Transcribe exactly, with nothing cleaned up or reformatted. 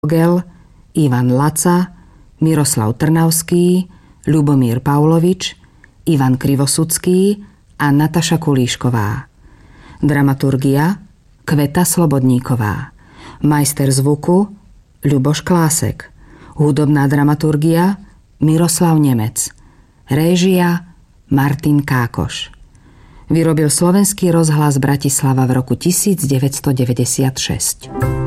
Gel, Ivan Laca, Miroslav Trnavský, Ľubomír Paulovič, Ivan Krivosudský a Nataša Kulíšková. Dramaturgia Kveta Slobodníková. Majster zvuku Ľuboš Klásek. Hudobná dramaturgia Miroslav Nemec. Réžia Martin Kákoš. Vyrobil Slovenský rozhlas Bratislava v roku devätnásť deväťdesiatšesť.